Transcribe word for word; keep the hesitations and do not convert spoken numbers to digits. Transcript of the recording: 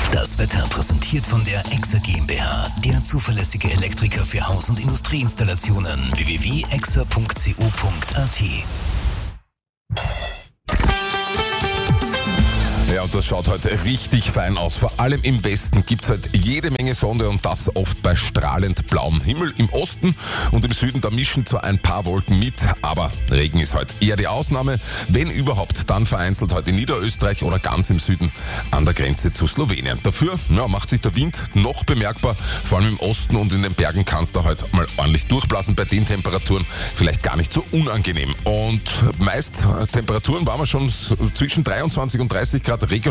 Das Wetter präsentiert von der Exa GmbH, der zuverlässige Elektriker für Haus- und Industrieinstallationen. w w w punkt exa punkt co punkt a t. Ja, und das schaut heute richtig fein aus. Vor allem im Westen gibt es heute jede Menge Sonne und das oft bei strahlend blauem Himmel. Im Osten und im Süden, da mischen zwar ein paar Wolken mit, aber Regen ist heute eher die Ausnahme. Wenn überhaupt, dann vereinzelt heute in Niederösterreich oder ganz im Süden an der Grenze zu Slowenien. Dafür ja, macht sich der Wind noch bemerkbar. Vor allem im Osten und in den Bergen kann es da heute mal ordentlich durchblasen. Bei den Temperaturen vielleicht gar nicht so unangenehm. Und meist Temperaturen waren wir schon zwischen dreiundzwanzig und dreißig Grad.